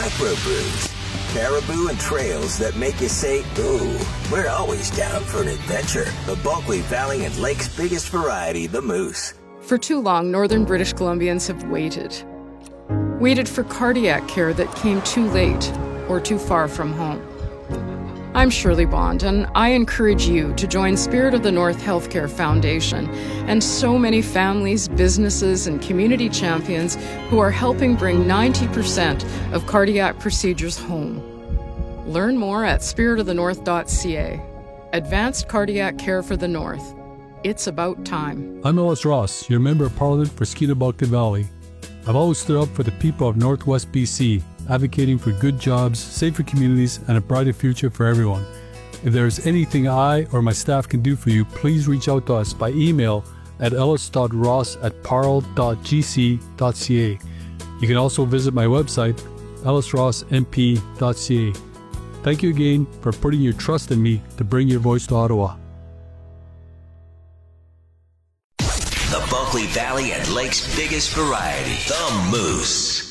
Micro Brews. Caribou and trails that make you say, ooh, we're always down for an adventure. The Bulkley Valley and Lake's biggest variety, the Moose. For too long, northern British Columbians have waited. Waited for cardiac care that came too late or too far from home. I'm Shirley Bond, and I encourage you to join Spirit of the North Healthcare Foundation and so many families, businesses, and community champions who are helping bring 90% of cardiac procedures home. Learn more at spiritofthenorth.ca. Advanced cardiac care for the North. It's about time. I'm Ellis Ross, your Member of Parliament for Skeena-Bulkley Valley. I've always stood up for the people of Northwest BC, advocating for good jobs, safer communities, and a brighter future for everyone. If there is anything I or my staff can do for you, please reach out to us by email at ellis.ross@parl.gc.ca. You can also visit my website, ellisrossmp.ca. Thank you again for putting your trust in me to bring your voice to Ottawa. The Bulkley Valley and Lake's biggest variety, the Moose.